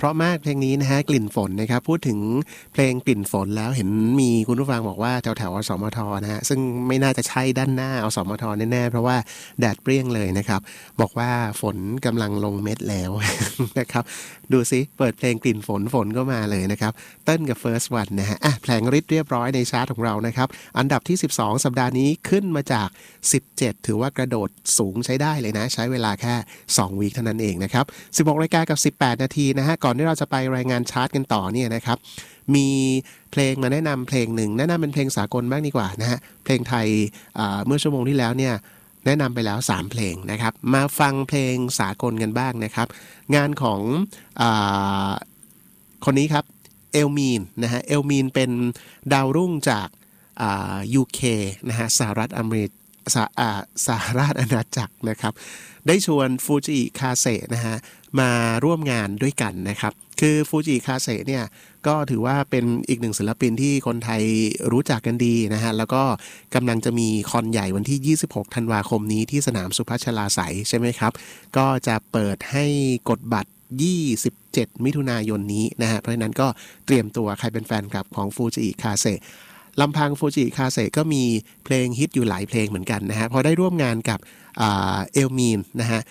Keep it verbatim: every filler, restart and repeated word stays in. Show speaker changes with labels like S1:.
S1: เพราะมากเพลงนี้นะฮะกลิ่นฝนนะครับพูดถึงเพลงกลิ่นฝนแล้วเห็นมีคุณผู้ฟังบอกว่าแถวแถวอสมทนะฮะซึ่งไม่น่าจะใช่ด้านหน้าอสมทแน่ๆเพราะว่าแดดเปรี้ยงเลยนะครับบอกว่าฝนกำลังลงเม็ดแล้ว นะครับดูซิเปิดเพลงกลิ่นฝนฝนก็มาเลยนะครับเต้นกับ First One นะฮะอ่ะแผลงฤทธิ์เรียบร้อยในชาร์ตของเรานะครับอันดับที่สิบสองสัปดาห์นี้ขึ้นมาจากสิบเจ็ดถือว่ากระโดดสูงใช้ได้เลยนะใช้เวลาแค่สองวีคเท่านั้นเองนะครับสิบหกนาฬิกากับสิบแปดนาทีนะฮะก่อนที่เราจะไปรายงานชาร์ตกันต่อเนี่ยนะครับมีเพลงมาแนะนำเพลงหนึ่งแนะนำเป็นเพลงสากลบ้างดีกว่านะฮะเพลงไทยเมื่อชั่วโมงที่แล้วเนี่ยแนะนำไปแล้วสามเพลงนะครับมาฟังเพลงสากลกันบ้างนะครับงานของอ่าคนนี้ครับเอลมีนนะฮะเอลมีนเป็นดาวรุ่งจากอ่า ยู เค นะฮะสหรัฐอเมริกาสหอ่าสหราชอาณาจักรนะครับได้ชวนฟูจิคาเซะนะฮะมาร่วมงานด้วยกันนะครับคือฟูจิคาเซะเนี่ยก็ถือว่าเป็นอีกหนึ่งศิลปินที่คนไทยรู้จักกันดีนะฮะแล้วก็กำลังจะมีคอนใหญ่วันที่ยี่สิบหกธันวาคมนี้ที่สนามสุพัชลาไสยใช่ไหมครับก็จะเปิดให้กดบัตรยี่สิบเจ็ดมิถุนายนนี้นะฮะเพราะฉะนั้นก็เตรียมตัวใครเป็นแฟนคลับของฟูจิคาเซะลำพังฟูจิคาเซะก็มีเพลงฮิตอยู่หลายเพลงเหมือนกันนะฮะพอได้ร่วมงานกับเอลมีนนะฮะ